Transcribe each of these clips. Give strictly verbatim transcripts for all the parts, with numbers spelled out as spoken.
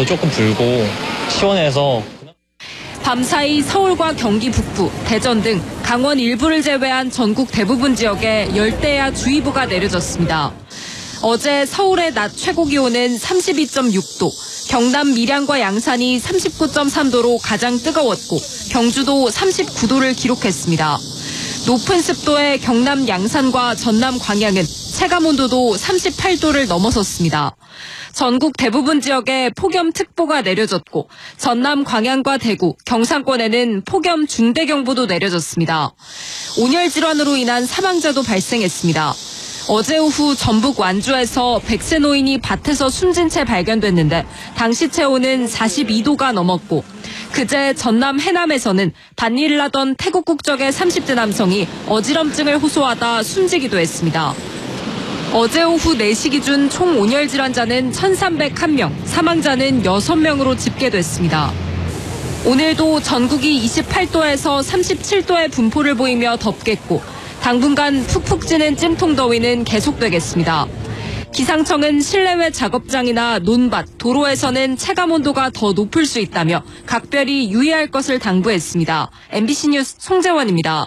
바람도 조금 불고 시원해서. 밤사이 서울과 경기 북부, 대전 등 강원 일부를 제외한 전국 대부분 지역에 열대야 주의보가 내려졌습니다. 어제 서울의 낮 최고 기온은 삼십이 점 육 도, 경남 밀양과 양산이 삼십구 점 삼 도로 가장 뜨거웠고 경주도 삼십구 도를 기록했습니다. 높은 습도의 경남 양산과 전남 광양은 체감온도도 삼십팔 도를 넘어섰습니다. 전국 대부분 지역에 폭염특보가 내려졌고 전남 광양과 대구, 경상권에는 폭염 중대경보도 내려졌습니다. 온열 질환으로 인한 사망자도 발생했습니다. 어제 오후 전북 완주에서 백 세 노인이 밭에서 숨진 채 발견됐는데 당시 체온은 사십이 도가 넘었고 그제 전남 해남에서는 밭일을 하던 태국 국적의 삼십 대 남성이 어지럼증을 호소하다 숨지기도 했습니다. 어제 오후 네 시 기준 총 온열 질환자는 천삼백일 명, 사망자는 여섯 명으로 집계됐습니다. 오늘도 전국이 이십팔 도에서 삼십칠 도의 분포를 보이며 덥겠고 당분간 푹푹 찌는 찜통 더위는 계속되겠습니다. 기상청은 실내외 작업장이나 논밭, 도로에서는 체감온도가 더 높을 수 있다며 각별히 유의할 것을 당부했습니다. 엠비씨 뉴스 송재원입니다.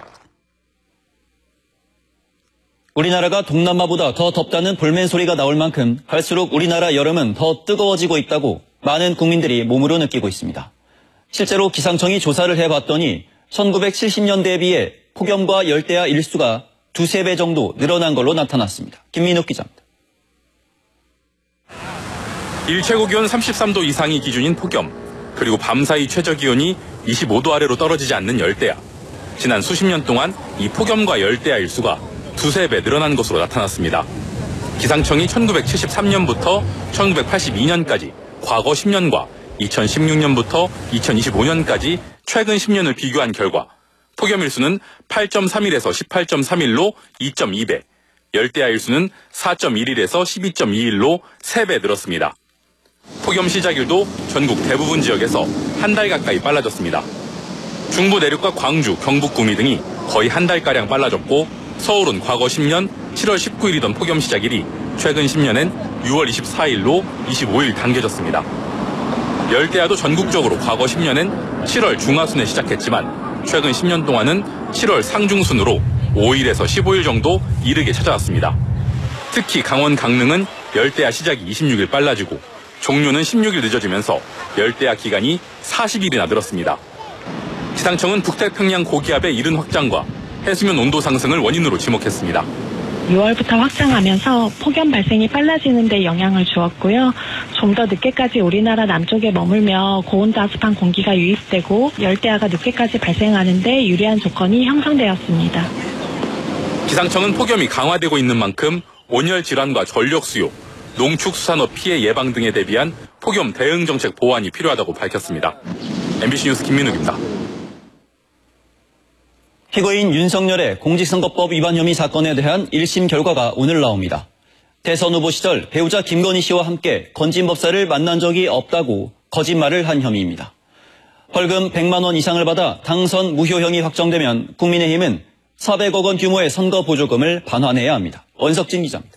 우리나라가 동남아보다 더 덥다는 볼멘 소리가 나올 만큼 갈수록 우리나라 여름은 더 뜨거워지고 있다고 많은 국민들이 몸으로 느끼고 있습니다. 실제로 기상청이 조사를 해봤더니 천구백칠십 년대에 비해 폭염과 열대야 일수가 두세 배 정도 늘어난 걸로 나타났습니다. 김민욱 기자입니다. 일 최고 기온 삼십삼 도 이상이 기준인 폭염, 그리고 밤사이 최저 기온이 이십오 도 아래로 떨어지지 않는 열대야. 지난 수십 년 동안 이 폭염과 열대야 일수가 두세 배 늘어난 것으로 나타났습니다. 기상청이 천구백칠십삼 년부터 천구백팔십이 년까지 과거 십 년과 이천십육 년부터 이천이십오 년까지 최근 십 년을 비교한 결과 폭염 일수는 팔 점 삼일에서 십팔 점 삼일로 이 점 이 배, 열대야 일수는 사 점 일일에서 십이 점 이일로 세 배 늘었습니다. 폭염 시작일도 전국 대부분 지역에서 한 달 가까이 빨라졌습니다. 중부 내륙과 광주, 경북 구미 등이 거의 한 달가량 빨라졌고 서울은 과거 십 년 칠월 십구일이던 폭염 시작일이 최근 십 년엔 유월 이십사일로 이십오 일 당겨졌습니다. 열대야도 전국적으로 과거 십 년엔 칠월 중하순에 시작했지만 최근 십 년 동안은 칠월 상중순으로 오 일에서 십오 일 정도 이르게 찾아왔습니다. 특히 강원 강릉은 열대야 시작이 이십육 일 빨라지고 종료는 십육 일 늦어지면서 열대야 기간이 사십 일이나 늘었습니다. 기상청은 북태평양 고기압의 이른 확장과 해수면 온도 상승을 원인으로 지목했습니다. 유월부터 확장하면서 폭염 발생이 빨라지는 데 영향을 주었고요. 좀 더 늦게까지 우리나라 남쪽에 머물며 고온자습한 공기가 유입되고 열대야가 늦게까지 발생하는 데 유리한 조건이 형성되었습니다. 기상청은 폭염이 강화되고 있는 만큼 온열 질환과 전력 수요, 농축수산업 피해 예방 등에 대비한 폭염 대응 정책 보완이 필요하다고 밝혔습니다. 엠비씨 뉴스 김민욱입니다. 피고인 윤석열의 공직선거법 위반 혐의 사건에 대한 일 심 결과가 오늘 나옵니다. 대선 후보 시절 배우자 김건희 씨와 함께 건진 법사를 만난 적이 없다고 거짓말을 한 혐의입니다. 벌금 백만 원 이상을 받아 당선 무효형이 확정되면 국민의힘은 사백억 원 규모의 선거 보조금을 반환해야 합니다. 원석진 기자입니다.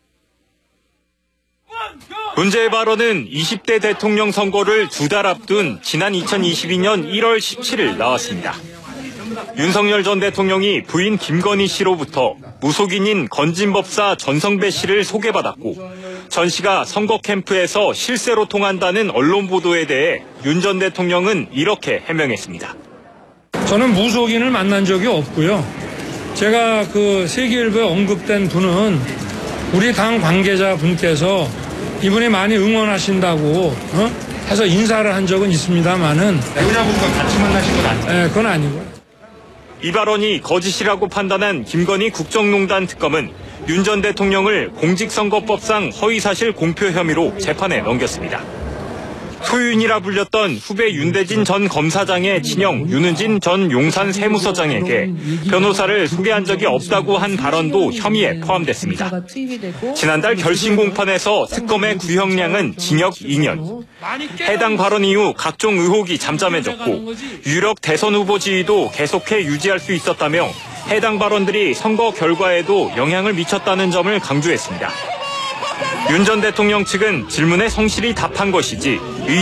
문제의 발언은 이십 대 대통령 선거를 두 달 앞둔 지난 이천이십이 년 일월 십칠일 나왔습니다. 윤석열 전 대통령이 부인 김건희 씨로부터 무속인인 건진법사 전성배 씨를 소개받았고 전 씨가 선거 캠프에서 실세로 통한다는 언론 보도에 대해 윤 전 대통령은 이렇게 해명했습니다. 저는 무속인을 만난 적이 없고요. 제가 그 세계일보에 언급된 분은 우리 당 관계자 분께서 이분이 많이 응원하신다고 어? 해서 인사를 한 적은 있습니다만은 배우자분과 같이 만나신 건 아니에요? 네, 그건 아니고요. 이 발언이 거짓이라고 판단한 김건희 국정농단 특검은 윤 전 대통령을 공직선거법상 허위사실 공표 혐의로 재판에 넘겼습니다. 소윤이라 불렸던 후배 윤대진 전 검사장의 친형 윤은진 전 용산 세무서장에게 변호사를 소개한 적이 없다고 한 발언도 혐의에 포함됐습니다. 지난달 결심 공판에서 특검의 구형량은 징역 이 년. 해당 발언 이후 각종 의혹이 잠잠해졌고 유력 대선 후보 지위도 계속해 유지할 수 있었다며 해당 발언들이 선거 결과에도 영향을 미쳤다는 점을 강조했습니다. 윤 전 대통령 측은 질문에 성실히 답한 것이지